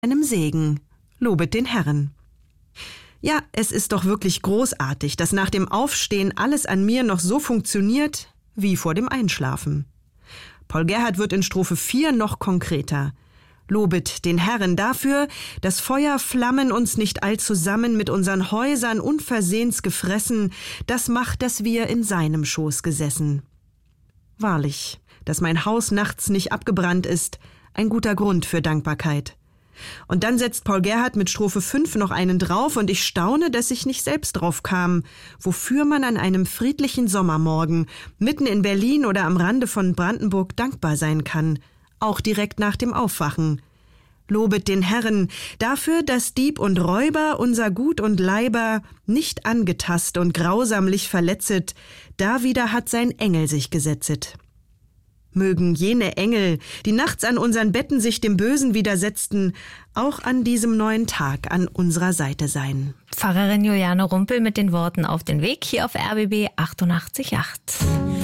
einem Segen. Lobet den Herrn. Ja, es ist doch wirklich großartig, dass nach dem Aufstehen alles an mir noch so funktioniert wie vor dem Einschlafen. Paul Gerhardt wird in Strophe 4 noch konkreter. Lobet den Herrn dafür, dass Feuerflammen uns nicht allzusammen mit unseren Häusern unversehens gefressen, das macht, dass wir in seinem Schoß gesessen. Wahrlich, dass mein Haus nachts nicht abgebrannt ist, ein guter Grund für Dankbarkeit. Und dann setzt Paul Gerhardt mit Strophe 5 noch einen drauf und ich staune, dass ich nicht selbst drauf kam, wofür man an einem friedlichen Sommermorgen mitten in Berlin oder am Rande von Brandenburg dankbar sein kann, auch direkt nach dem Aufwachen. Lobet den Herrn dafür, dass Dieb und Räuber unser Gut und Leiber nicht angetast und grausamlich verletzet, da wieder hat sein Engel sich gesetzet. Mögen jene Engel, die nachts an unseren Betten sich dem Bösen widersetzten, auch an diesem neuen Tag an unserer Seite sein. Pfarrerin Juliane Rumpel mit den Worten auf den Weg hier auf RBB 88.8.